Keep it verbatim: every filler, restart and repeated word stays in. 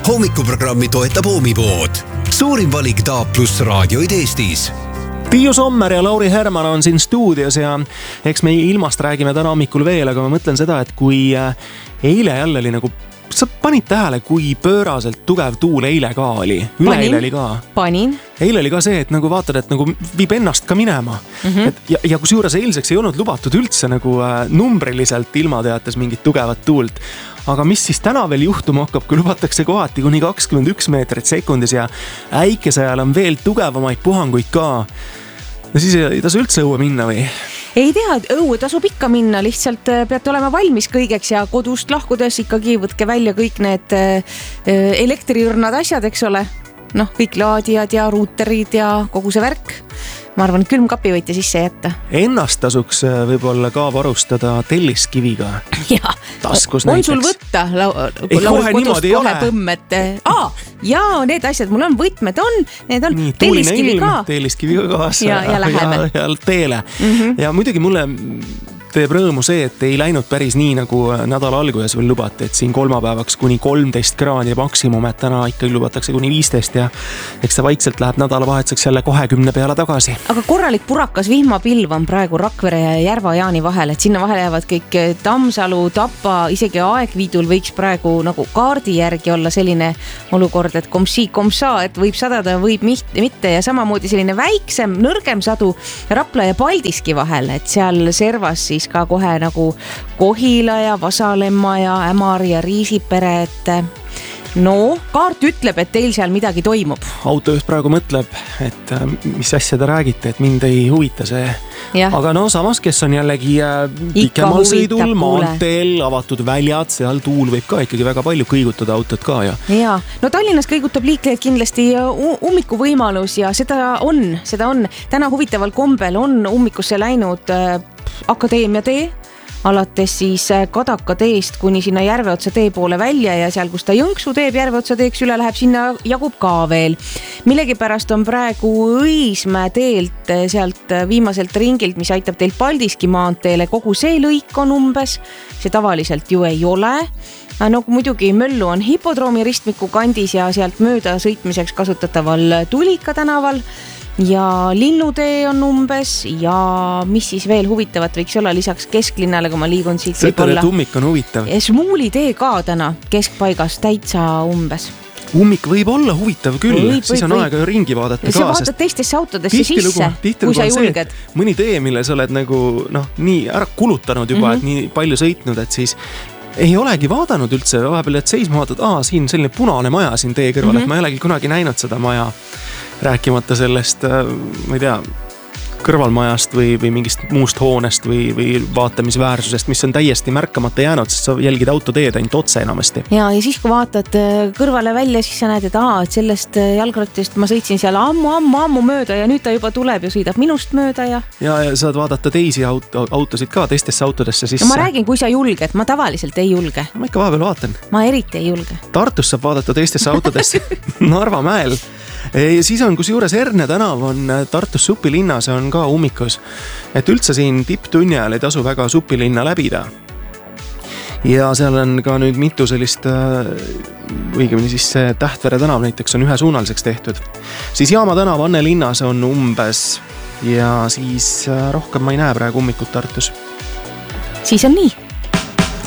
Hommikuprogrammi toetab Oomipood. Suurim valik Taap pluss raadioid Eestis. Tiiu Sommer ja Lauri Herman on siin stuudios ja eks me ilmast räägime täna hommikul veel, aga ma mõtlen seda, et kui eile jälle oli nagu, sa panid tähele, kui pööraselt tugev tuul eile ka oli. Üleeile oli ka. Panin. Eile oli ka see, et nagu vaatad, et nagu viib ennast ka minema. Mm-hmm. Et, ja, ja kus juures eilseks ei olnud lubatud üldse nagu äh, numbriliselt ilmateates mingit tugevat tuult. Aga mis siis täna veel juhtuma hakkab, kui lubatakse kohati kuni kakskümmend üks meetrit sekundis ja äikese ajal on veel tugevamaid puhanguid ka. No siis ei tasu üldse õue minna või? Ei tea, õue tasub ikka minna, lihtsalt peate olema valmis kõigeks ja kodust lahkudes ikkagi võtke välja kõik need elektriürnad asjad, eks ole. Noh, kõik laadijad ja ruuterid ja kogu see värk. Ma arvan, et külmkapi võite sisse jätta. Ennast tasuks võib-olla ka varustada telliskiviga. Ja, taskus on näiteks. Sul võtta Lauri ei, kohe kodust kohe põmmet. Aa, jaa, need asjad, mul on võtmed on, need on nii, telliskivi ka. Telliskivi ka kaasa ja, ja läheme. Ja, ja teele. Mm-hmm. Ja muidugi mulle teeb rõõmu see, et ei läinud päris nii, nagu nädala alguses veel lubati, et siin kolmapäevaks kuni kolmteist kraadi maksimum, et täna ikkagi lubatakse kuni viisteist ja eks see vaikselt läheb nädalavahetuseks jälle kahekümne peale tagasi. Aga korralik purakas vihmapilv on praegu Rakvere ja Järva-Jaani vahel, et sinna vahele jäävad kõik Tammsalu, Tapa, isegi Aegviidul võiks praegu nagu kaardi järgi olla selline olukord, et komsi, komsa, et võib sadada, võib mitte ja samamoodi selline väiksem, nõrgem sadu Rapla ja Paldiski vahel, et seal servas siis ka kohe nagu Kohila ja Vasalemma ja Ämar ja Riisipere, et no, kaart ütleb, et teil seal midagi toimub. Autojuht praegu mõtleb, et mis asja te räägite, et mind ei huvita see. Ja. Aga no samas, kes on jällegi pikemal sõidul, maanteel, avatud väljad, seal tuul võib ka ikkagi väga palju kõigutada autot ka. Ja, ja. No Tallinnas kõigutab liikleid kindlasti ummiku võimalus ja seda on, seda on. Täna huvitaval kombel on ummikusse läinud Akadeemia tee, alates siis Kadaka teest kuni sinna Järveotsa tee poole välja ja seal, kus ta Jõnksu teeb Järveotsa teeks üle läheb, sinna jagub ka veel. Millegipärast on praegu Õismäe teelt sealt viimaselt ringilt, mis aitab teil Paldiski maanteele, kogu see lõik on umbes, see tavaliselt ju ei ole. No muidugi Möllu on hipodroomi ristmiku kandis ja sealt mööda sõitmiseks kasutataval Tulika tänaval. Ja Linnutee on umbes ja mis siis veel huvitavat võiks olla lisaks kesklinnale, kui ma liigun siit. See ütled, et ummik on huvitav. Smuuli tee ka täna keskpaigas täitsa umbes. Ummik võib olla huvitav küll, võib, siis on võib, aega ringi vaadata ka. Sa vaatad teistesse autodesse sisse, kui sa julged. Mõni tee, mille sa oled nagu noh, nii ära kulutanud juba, mm-hmm. et nii palju sõitnud, et siis ei olegi vaadanud üldse, vahepeal, et seisma vaatad, aa, siin selline punane maja siin tee kõrval, mm-hmm. et ma ei olegi kunagi näinud seda maja. Rääkimata sellest, ma ei tea, kõrvalmajast või, või mingist muust hoonest või, või vaatamisväärsusest, mis on täiesti märkamata jäänud, sest sa jälgid autoteed ainult otse enamasti. Ja, ja siis kui vaatad kõrvale välja, siis sa näed, et aa, et sellest jalgrattist ma sõitsin seal ammu, ammu, ammu mööda ja nüüd ta juba tuleb ja sõidab minust mööda. Ja, ja, ja saad vaadata teisi auto, autosid ka teistesse autodesse sisse. No ma räägin, kui sa julged, ma tavaliselt ei julge. Ma ikka vahepeal vaatan. Ma eriti ei julge. Tartus saab vaadata teistesse autodesse Narva mäel. Ja siis on, kus juures Erne tänav on Tartus Supilinnas on ka ummikus, et üldse siin tipptunni ajal ei tasu väga Supilinna läbida. Ja seal on ka nüüd mitu sellist, õigemini siis see Tähtvere tänav näiteks on ühesuunaliseks tehtud. Siis Jaama tänav Anne linnas on umbes ja siis rohkem ma ei näe praegu ummikut Tartus. Siis on nii.